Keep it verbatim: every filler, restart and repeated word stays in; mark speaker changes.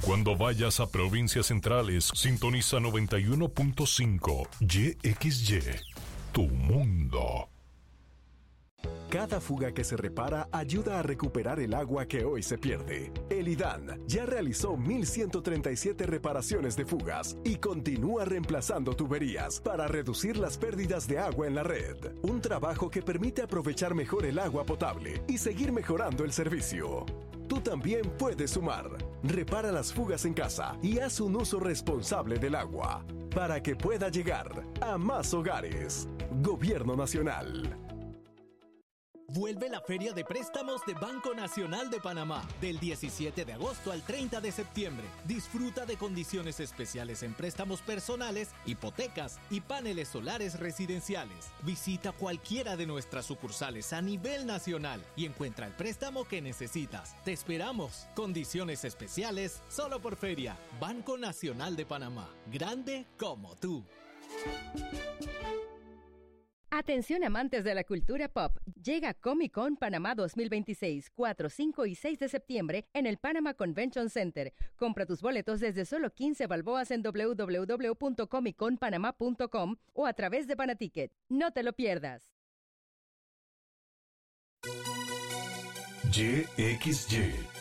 Speaker 1: Cuando vayas a provincias centrales, sintoniza noventa y uno punto cinco Y X Y, tu mundo.
Speaker 2: Cada fuga que se repara ayuda a recuperar el agua que hoy se pierde. El IDAN ya realizó mil ciento treinta y siete reparaciones de fugas y continúa reemplazando tuberías para reducir las pérdidas de agua en la red. Un trabajo que permite aprovechar mejor el agua potable y seguir mejorando el servicio. Tú también puedes sumar. Repara las fugas en casa y haz un uso responsable del agua para que pueda llegar a más hogares. Gobierno Nacional.
Speaker 3: Vuelve la Feria de Préstamos de Banco Nacional de Panamá, del diecisiete de agosto al treinta de septiembre. Disfruta de condiciones especiales en préstamos personales, hipotecas y paneles solares residenciales. Visita cualquiera de nuestras sucursales a nivel nacional y encuentra el préstamo que necesitas. Te esperamos. Condiciones especiales solo por Feria. Banco Nacional de Panamá. Grande como tú.
Speaker 4: Atención amantes de la cultura pop, llega Comic Con Panamá dos mil veintiséis, cuatro, cinco y seis de septiembre en el Panama Convention Center. Compra tus boletos desde solo quince balboas en doble u doble u doble u punto comic con panamá punto com o a través de Panaticket. No te lo pierdas.
Speaker 1: Y X Y